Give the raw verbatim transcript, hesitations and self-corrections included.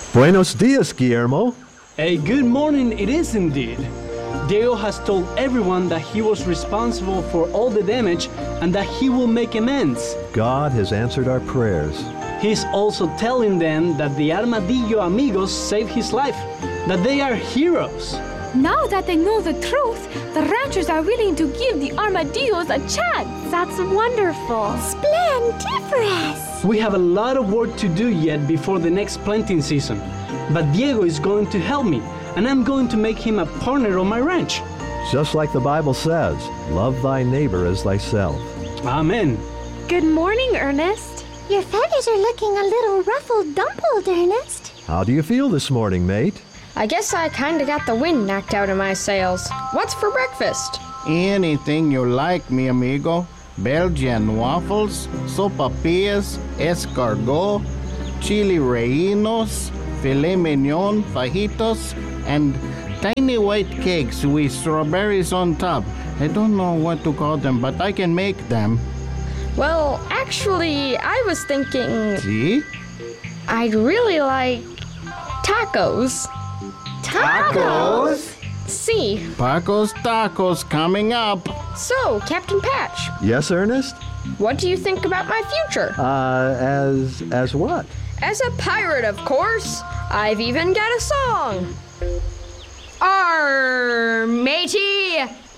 Buenos dias, Guillermo. A good morning it is indeed. Diego has told everyone that he was responsible for all the damage and that he will make amends. God has answered our prayers. He's also telling them that the Armadillo amigos saved his life, that they are heroes. Now that they know the truth, the ranchers are willing to give the armadillos a chance. That's wonderful. Splendiferous! We have a lot of work to do yet before the next planting season, but Diego is going to help me, and I'm going to make him a partner on my ranch. Just like the Bible says, love thy neighbor as thyself. Amen. Good morning, Ernest. Your feathers are looking a little ruffled dumpled, Ernest. How do you feel this morning, mate? I guess I kinda got the wind knocked out of my sails. What's for breakfast? Anything you like, mi amigo. Belgian waffles, sopapillas, escargot, chili rellenos, filet mignon, fajitos, and tiny white cakes with strawberries on top. I don't know what to call them, but I can make them. Well, actually, I was thinking See? I'd really like tacos. Tacos? See. Paco's Tacos coming up. So, Captain Patch, Yes, Ernest? what do you think about my future? Uh, as, as what? As a pirate, of course. I've even got a song. Arr, matey!